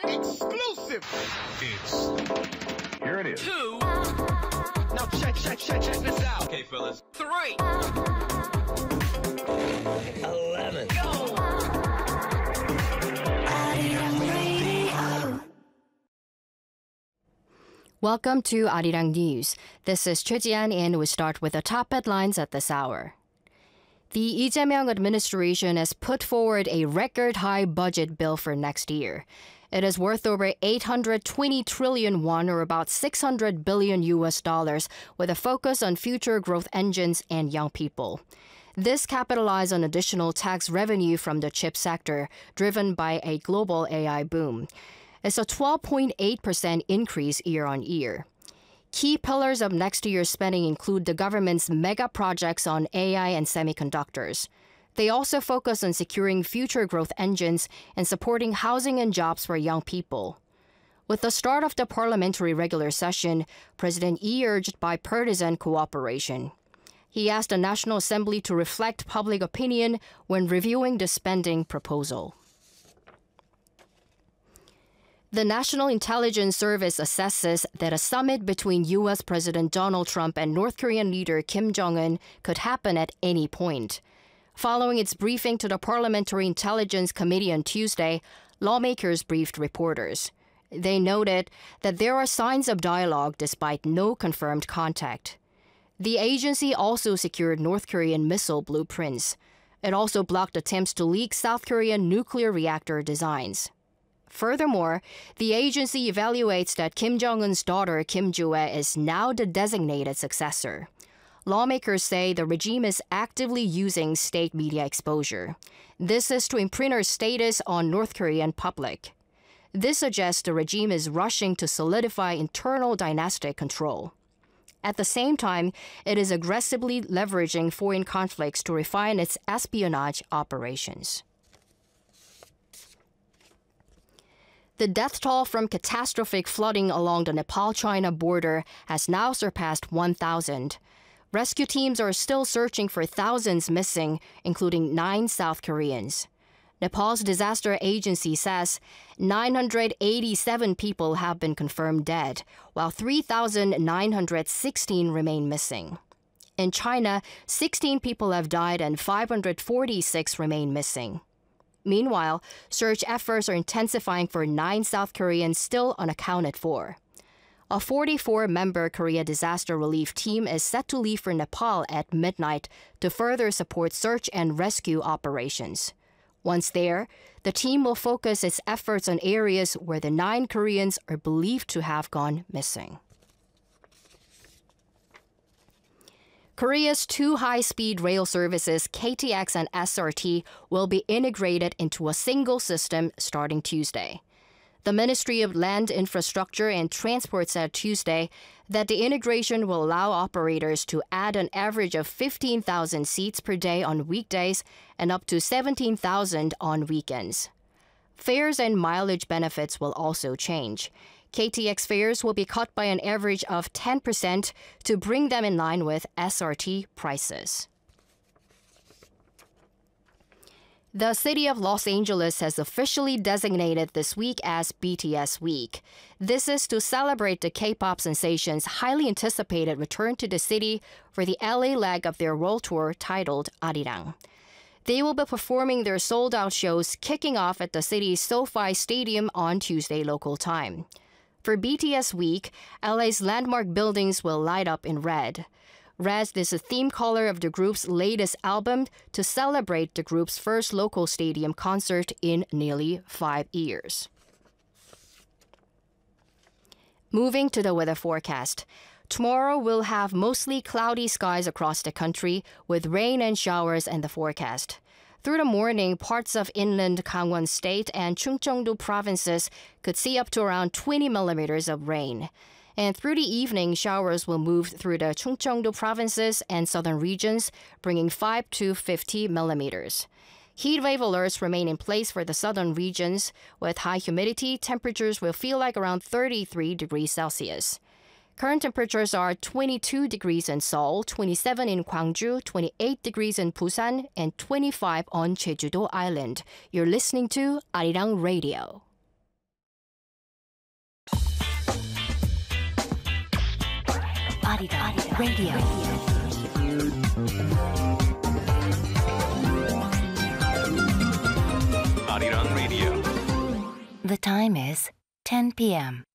Exclusive. Here it is. 2. Now check this out. Okay, fellas. 3. 11. Go. Welcome to Arirang News. This is Choi Ji-an, and we start with the top headlines at this hour. The Lee Jae-myung administration has put forward a record-high budget bill for next year. It is worth over 820 trillion won, or about $600 billion, with a focus on future growth engines and young people. This capitalized on additional tax revenue from the chip sector, driven by a global AI boom. It's a 12.8% increase year-on-year. Key pillars of next year's spending include the government's mega projects on AI and semiconductors. They also focus on securing future growth engines and supporting housing and jobs for young people. With the start of the parliamentary regular session, President Lee urged bipartisan cooperation. He asked the National Assembly to reflect public opinion when reviewing the spending proposal. The National Intelligence Service assesses that a summit between U.S. President Donald Trump and North Korean leader Kim Jong-un could happen at any point. Following its briefing to the Parliamentary Intelligence Committee on Tuesday, lawmakers briefed reporters. They noted that there are signs of dialogue despite no confirmed contact. The agency also secured North Korean missile blueprints. It also blocked attempts to leak South Korean nuclear reactor designs. Furthermore, the agency evaluates that Kim Jong-un's daughter, Kim Joo-ae, is now the designated successor. Lawmakers say the regime is actively using state media exposure. This is to imprint her status on North Korean public. This suggests the regime is rushing to solidify internal dynastic control. At the same time, it is aggressively leveraging foreign conflicts to refine its espionage operations. The death toll from catastrophic flooding along the Nepal-China border has now surpassed 1,000. Rescue teams are still searching for thousands missing, including 9 South Koreans. Nepal's disaster agency says 987 people have been confirmed dead, while 3,916 remain missing. In China, 16 people have died and 546 remain missing. Meanwhile, search efforts are intensifying for 9 South Koreans still unaccounted for. A 44-member Korea disaster relief team is set to leave for Nepal at midnight to further support search and rescue operations. Once there, the team will focus its efforts on areas where the 9 Koreans are believed to have gone missing. Korea's 2 high-speed rail services, KTX and SRT, will be integrated into a single system starting Tuesday. The Ministry of Land Infrastructure and Transport said Tuesday that the integration will allow operators to add an average of 15,000 seats per day on weekdays and up to 17,000 on weekends. Fares and mileage benefits will also change. KTX fares will be cut by an average of 10% to bring them in line with SRT prices. The city of Los Angeles has officially designated this week as BTS Week. This is to celebrate the K-pop sensation's highly anticipated return to the city for the LA leg of their world tour titled Arirang. They will be performing their sold-out shows kicking off at the city's SoFi Stadium on Tuesday local time. For BTS Week, LA's landmark buildings will light up in red. Red is the theme color of the group's latest album to celebrate the group's first local stadium concert in nearly 5 years. Moving to the weather forecast. Tomorrow we'll have mostly cloudy skies across the country with rain and showers in the forecast. Through the morning, parts of inland Gangwon State and Chungcheongdo provinces could see up to around 20 millimeters of rain. And through the evening, showers will move through the Chungcheongdo provinces and southern regions, bringing 5 to 50 millimeters. Heat wave alerts remain in place for the southern regions. With high humidity, temperatures will feel like around 33 degrees Celsius. Current temperatures are 22 degrees in Seoul, 27 in Gwangju, 28 degrees in Busan, and 25 on Jeju-do Island. You're listening to Arirang Radio. Radio. Arirang Radio. The time is 10 p.m.